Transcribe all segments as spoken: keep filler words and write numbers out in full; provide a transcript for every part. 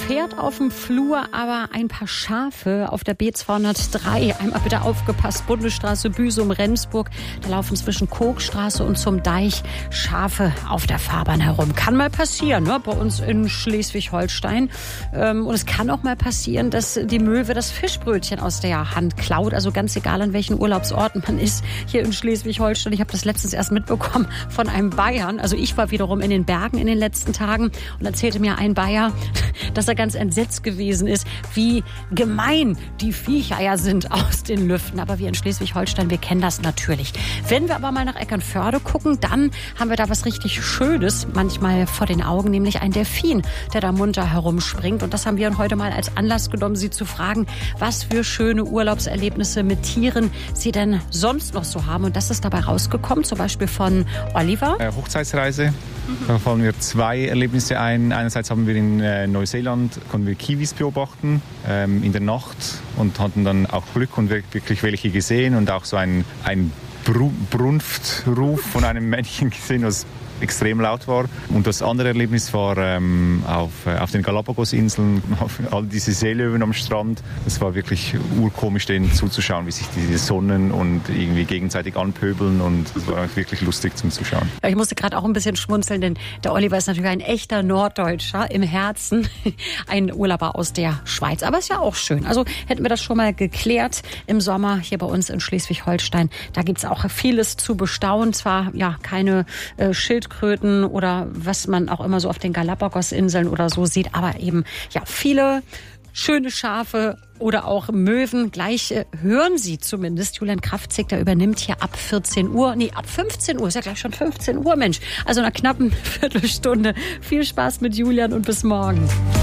Pferd auf dem Flur, aber ein paar Schafe auf der B zweihundertdrei. Einmal bitte aufgepasst, Bundesstraße Büsum-Rendsburg. Da laufen zwischen Kochstraße und zum Deich Schafe auf der Fahrbahn herum. Kann mal passieren, ne? Bei uns in Schleswig-Holstein. Ähm, und es kann auch mal passieren, dass die Möwe das Fischbrötchen aus der Hand klaut. Also ganz egal, an welchen Urlaubsorten man ist hier in Schleswig-Holstein. Ich habe das letztens erst mitbekommen von einem Bayern. Also ich war wiederum in den Bergen in den letzten Tagen und erzählte mir ein Bayer, dass er ganz entsetzt gewesen ist, wie gemein die Viecher ja sind aus den Lüften. Aber wir in Schleswig-Holstein, wir kennen das natürlich. Wenn wir aber mal nach Eckernförde gucken, dann haben wir da was richtig Schönes manchmal vor den Augen, nämlich ein Delfin, der da munter herumspringt. Und das haben wir heute mal als Anlass genommen, Sie zu fragen, was für schöne Urlaubserlebnisse mit Tieren Sie denn sonst noch so haben. Und das ist dabei rausgekommen, zum Beispiel von Oliver. Äh, Hochzeitsreise. Da fallen mir zwei Erlebnisse ein. Einerseits haben wir in äh, Neuseeland konnten wir Kiwis beobachten ähm, in der Nacht und hatten dann auch Glück und wirklich welche gesehen und auch so ein, ein Bru- Brunftruf von einem Männchen gesehen, was extrem laut war. Und das andere Erlebnis war ähm, auf, äh, auf den Galapagos-Inseln, auf all diese Seelöwen am Strand. Es war wirklich urkomisch, denen zuzuschauen, wie sich die sonnen und irgendwie gegenseitig anpöbeln, und es war wirklich lustig zum Zuschauen. Ich musste gerade auch ein bisschen schmunzeln, denn der Oliver ist natürlich ein echter Norddeutscher im Herzen, ein Urlauber aus der Schweiz. Aber ist ja auch schön. Also hätten wir das schon mal geklärt im Sommer hier bei uns in Schleswig-Holstein. Da gibt's auch vieles zu bestaunen. Zwar ja keine äh, Schildkröten oder was man auch immer so auf den Galapagos-Inseln oder so sieht, aber eben ja viele schöne Schafe oder auch Möwen. Gleich äh, hören Sie zumindest Julian Kraftzig, der übernimmt hier ab vierzehn Uhr, nee, ab fünfzehn Uhr, ist ja gleich schon fünfzehn Uhr, Mensch. Also in einer knappen Viertelstunde. Viel Spaß mit Julian und bis morgen.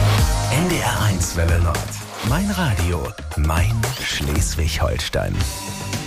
N D R eins Welle Nord. Mein Radio, mein Schleswig-Holstein.